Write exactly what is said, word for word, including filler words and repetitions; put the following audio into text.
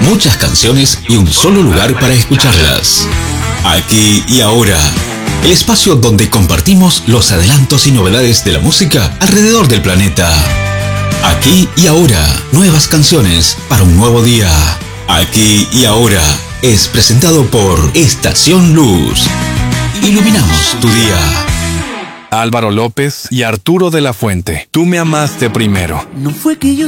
Muchas canciones y un solo lugar para escucharlas. Aquí y ahora. El espacio donde compartimos los adelantos y novedades de la música alrededor del planeta. Aquí y ahora. Nuevas canciones para un nuevo día. Aquí y ahora. Es presentado por Estación Luz. Iluminamos tu día. Álvaro López y Arturo de la Fuente. Tú me amaste primero. No fue que yo